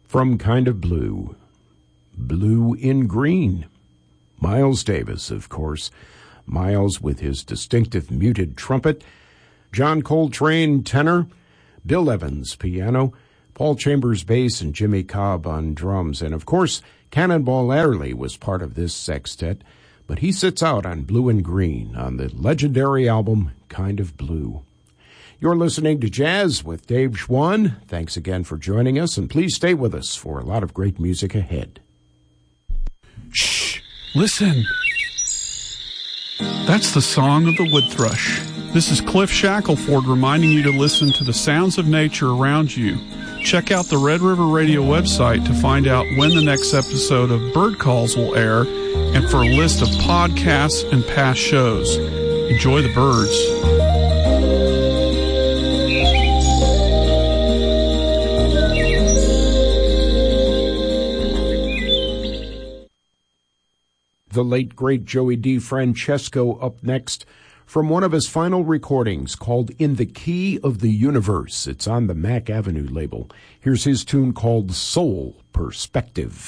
from Kind of Blue. Blue in Green. Miles Davis, of course. Miles with his distinctive muted trumpet. John Coltrane, tenor. Bill Evans, piano. Paul Chambers, bass, and Jimmy Cobb on drums. And, of course, Cannonball Adderley was part of this sextet, but he sits out on Blue and Green on the legendary album Kind of Blue. You're listening to Jazz with Dave Schwann. Thanks again for joining us, and please stay with us for a lot of great music ahead. Shh! Listen! That's the song of the wood thrush. This is Cliff Shackelford reminding you to listen to the sounds of nature around you. Check out the Red River Radio website to find out when the next episode of Bird Calls will air and for a list of podcasts and past shows. Enjoy the birds. The late, great Joey DeFrancesco up next from one of his final recordings called In the Key of the Universe. It's on the Mack Avenue label. Here's his tune called Soul Perspective.